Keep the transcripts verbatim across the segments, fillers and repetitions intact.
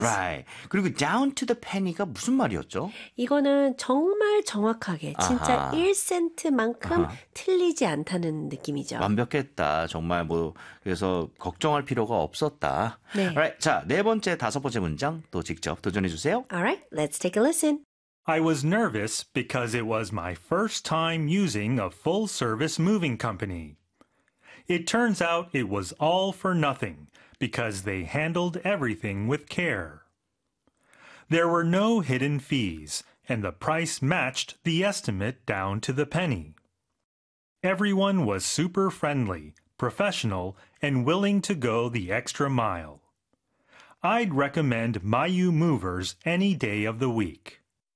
Right. 그리고 down to the penny가 무슨 말이었죠? 이거는 정말 정확하게 진짜 아하. 일 센트만큼 아하. 틀리지 않다는 느낌이죠. 완벽했다. 정말 뭐 그래서 걱정할 필요가 없었다. 네. Alright. 자, 네 번째, 다섯 번째 문장 또 직접 도전해 주세요. Alright, let's take a listen. I was nervous because it was my first time using a full-service moving company. It turns out it was all for nothing because they handled everything with care. There were no hidden fees, and the price matched the estimate down to the penny. Everyone was super friendly, professional, and willing to go the extra mile. I'd recommend Mayu Movers any day of the week.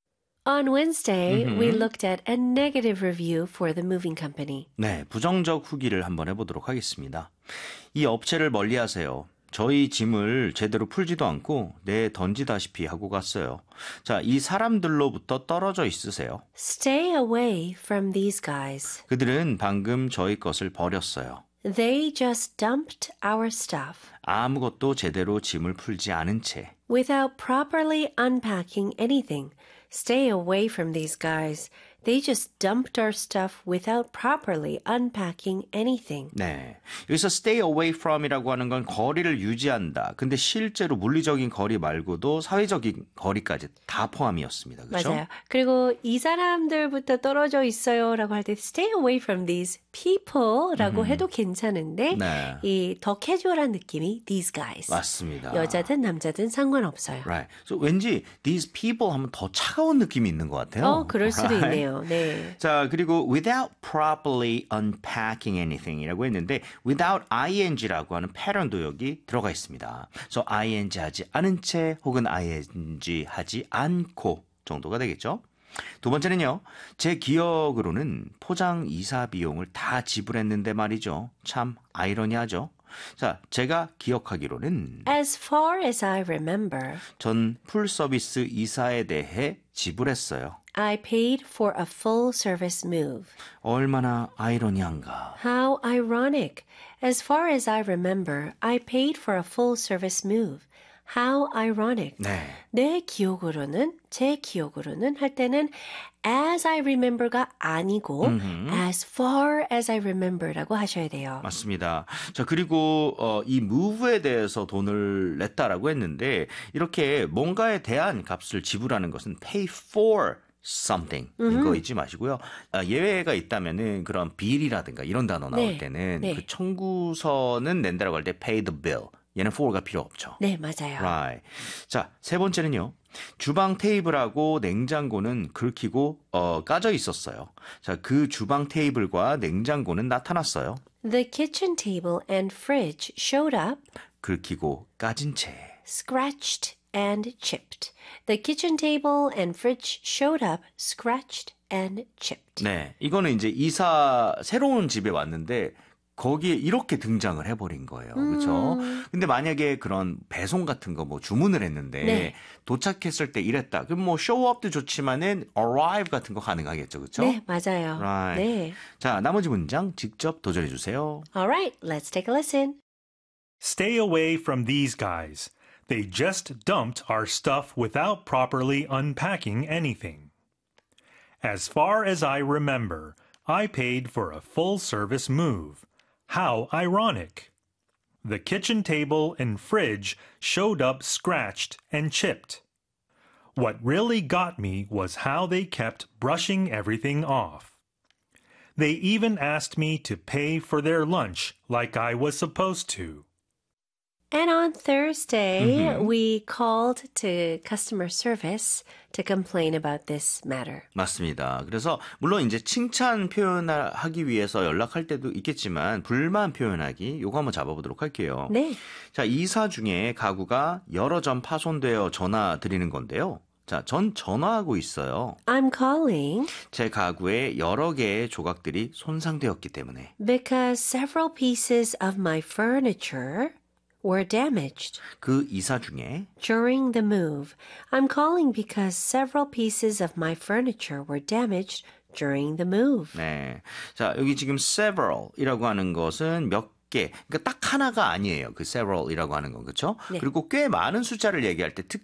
On Wednesday, Mm-hmm. we looked at a negative review for the moving company. 네, 부정적 후기를 한번 해보도록 하겠습니다. 이 업체를 멀리하세요. 저희 짐을 제대로 풀지도 않고 내 던지다시피 하고 갔어요. 자, 이 사람들로부터 떨어져 있으세요. Stay away from these guys. 그들은 방금 저희 것을 버렸어요. They just dumped our stuff 아무것도 제대로 짐을 풀지 않은 채. without properly unpacking anything. Stay away from these guys. They just dumped our stuff without properly unpacking anything. 네, 여기서 stay away from이라고 하는 건 거리를 유지한다. 근데 실제로 물리적인 거리 말고도 사회적인 거리까지 다 포함이었습니다. 그렇죠? 맞아요. 그리고 이 사람들부터 떨어져 있어요라고 할 때 stay away from these people라고 음. 해도 괜찮은데 네. 이 더 캐주얼한 느낌이 these guys. 맞습니다. 여자든 남자든 상관없어요. Right. So 왠지 these people 하면 더 차가운 느낌이 있는 것 같아요. 어, 그럴 수도 Right? 있네요. 네. 자, 그리고 without properly unpacking anything이라고 했는데 without ing라고 하는 패턴도 여기 들어가 있습니다. So ing 하지 않은 채 혹은 ing 하지 않고 정도가 되겠죠. 두 번째는요. 제 기억으로는 포장 이사 비용을 다 지불했는데 말이죠. 참 아이러니하죠. 자, 제가 기억하기로는 As far as I remember, 전 풀서비스 이사에 대해 지불했어요. I paid for a full service move. 얼마나 아이러니한가. How ironic. As far as I remember, I paid for a full service move. How ironic. 네. 내 기억으로는, 제 기억으로는 할 때는 as I remember가 아니고 as far as I remember라고 하셔야 돼요. 맞습니다. 자, 그리고 어, 이 move에 대해서 돈을 냈다라고 했는데 이렇게 뭔가에 대한 값을 지불하는 것은 pay for something 이거 잊지 마시고요. 아, 예외가 있다면은 그런 bill이라든가 이런 단어 나올 네. 때는 네. 그 청구서는 낸다라고 할 때 pay the bill. 얘는 for가 필요 없죠. 네, 맞아요. Right. 자, 세 번째는요. 주방 테이블하고 냉장고는 긁히고 어, 까져 있었어요. 자, 그 주방 테이블과 냉장고는 나타났어요. The kitchen table and fridge showed up, 긁히고 까진 채. scratched and chipped. The kitchen table and fridge showed up, scratched and chipped. 네, 이거는 이제 이사 새로운 집에 왔는데 거기에 이렇게 등장을 해버린 거예요. 그렇죠? 근데 만약에 그런 배송 같은 거 뭐 주문을 했는데 네. 도착했을 때 이랬다. 그럼 뭐 show up도 좋지만은 arrive 같은 거 가능하겠죠. 그렇죠? 네, 맞아요. Right. 네. 자, 나머지 문장 직접 도전해 주세요. All right, let's take a listen. Stay away from these guys. They just dumped our stuff without properly unpacking anything. As far as I remember, I paid for a full-service move. How ironic. The kitchen table and fridge showed up scratched and chipped. What really got me was how they kept brushing everything off. They even asked me to pay for their lunch like I was supposed to. And on Thursday, we called to customer service to complain about this matter. 맞습니다. 그래서 물론 이제 칭찬 표현을 하기 위해서 연락할 때도 있겠지만 불만 표현하기 요거 한번 잡아보도록 할게요. 네. 자, 이사 중에 가구가 여러 점 파손되어 전화 드리는 건데요. 자, 전 전화하고 있어요. I'm calling 제 가구에 여러 개의 조각들이 손상되었기 때문에. because several pieces of my furniture were damaged 그 이사 중에 during the move. I'm calling because several pieces of my furniture were damaged during the move. 네. 자, 여기 지금 several이라고 하는 것은 몇 개. 그러니까 딱 하나가 아니에요. 그 several이라고 하는 건 그렇죠? 네. 그리고 꽤 많은 숫자를 얘기할 때